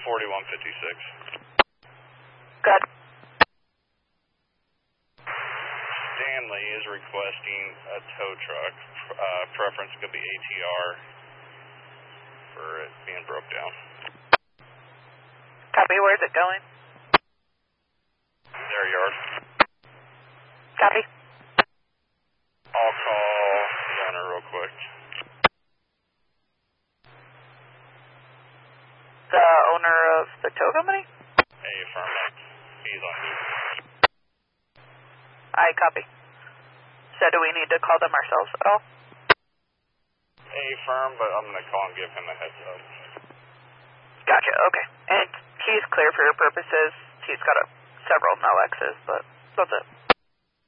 4156. Good. Stanley is requesting a tow truck. Preference could be ATR for it being broke down. Copy. Where's it going? Their yard. Copy. I'll call the owner real quick. The owner of the tow company? Hey, firm up. He's on duty. I copy. So do we need to call them ourselves at all? Hey, firm, but I'm going to call and give him a heads up. Gotcha, okay. And he's clear for your purposes. He's got several no X's, but that's it.